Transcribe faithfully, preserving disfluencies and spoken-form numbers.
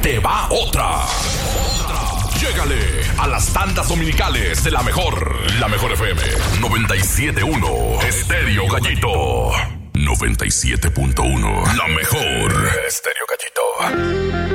te va otra. Llégale a las tandas dominicales de la mejor. La mejor F M noventa y siete punto uno. Estéreo Gallito. noventa y siete punto uno. La mejor. Estéreo Gallito.